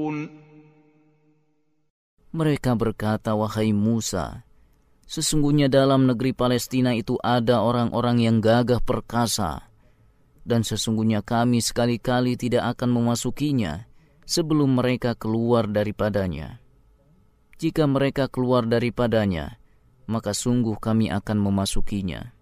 Mereka berkata, "Wahai Musa, sesungguhnya dalam negeri Palestina itu ada orang-orang yang gagah perkasa, dan sesungguhnya kami sekali-kali tidak akan memasukinya sebelum mereka keluar daripadanya. Jika mereka keluar daripadanya, maka sungguh kami akan memasukinya."